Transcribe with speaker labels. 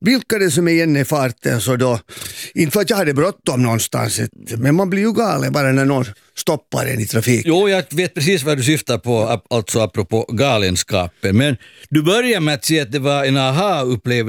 Speaker 1: vilka det som igen är farten så då, inte för att jag hade bråttom någonstans, men man blir ju galen bara när någon stoppar en i trafik.
Speaker 2: Jo, jag vet precis vad du syftar på, alltså apropå galenskapen. Men du börjar med att säga att det var en aha-upplevelse